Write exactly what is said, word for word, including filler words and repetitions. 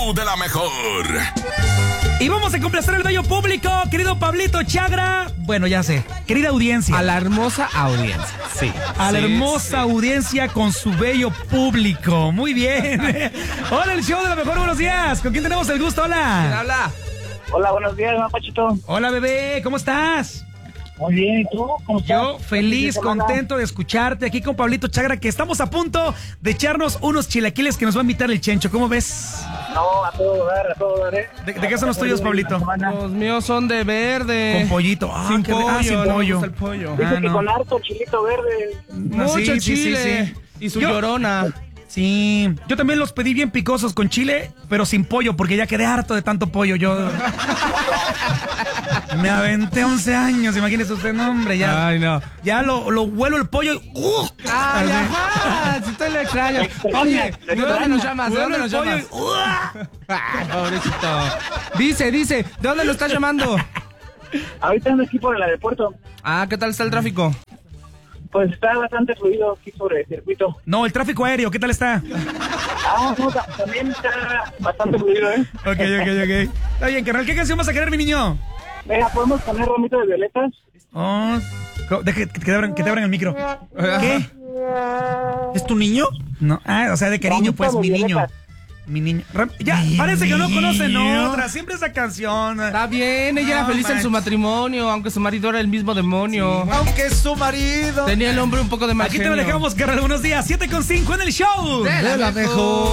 show de la mejor. Y vamos a complacer al bello público, querido Pablito Chagra. Bueno, ya sé, querida audiencia. A la hermosa audiencia, sí. A la sí, hermosa sí. audiencia con su bello público. Muy bien. Hola, el show de la mejor, buenos días. ¿Con quién tenemos el gusto? Hola. ¿Quién habla? Hola, buenos días, Pachito. Hola, bebé, ¿cómo estás? Muy bien, ¿y tú? ¿Cómo estás? Yo feliz, contento de escucharte aquí con Pablito Chagra, que estamos a punto de echarnos unos chilaquiles que nos va a invitar el Chencho. ¿Cómo ves? No, a todo dar, a todo dar, ¿eh? ¿De, de qué son los tuyos, Pablito? Los míos son de verde. Con pollito. Ah, sin qué- pollo, ah, sin no me pollo. gusta el pollo. Dice Ah, que no. con harto chilito verde. No, Mucho sí, sí, sí, chile. sí. Y su Yo- llorona. Sí, yo también los pedí bien picosos con chile, pero sin pollo, porque ya quedé harto de tanto pollo. Yo me aventé once años, imagínese usted, no, hombre, ya. Ay, no. Ya lo, lo huelo el pollo y... ¡uh! Ay, Así. ajá, si te lo extraño. Oye, ¿de dónde nos llamas? ¿De Huelo dónde el nos pollo llamas? y... ¡uh! Ay, pobrecito. Dice, dice, ¿de dónde lo estás llamando? Ahorita ando aquí por el aeropuerto. Ah, ¿qué tal está el tráfico? Pues está bastante fluido aquí sobre el circuito. No, el tráfico aéreo, ¿qué tal está? Ah, no, ta- también está bastante fluido, ¿eh? Ok, ok, ok. Está bien, carnal, ¿qué canción vas a querer, mi niño? Venga, ¿podemos poner ramito de violetas? Oh, co- deje que te abran, que te abran el micro. ¿Qué? ¿Es tu niño? No, ah, o sea, de cariño, Ramito pues, de mi niño. violetas. Mi niño. Ram- ya, parece que no conocen otra. Siempre esa canción. Está bien, ella era No feliz en manches. su matrimonio, aunque su marido era el mismo demonio. Aunque su marido Tenía el hombre un poco de mal Aquí te lo genio. dejamos, carnal. Buenos días. siete con cinco en el show. De la mejor.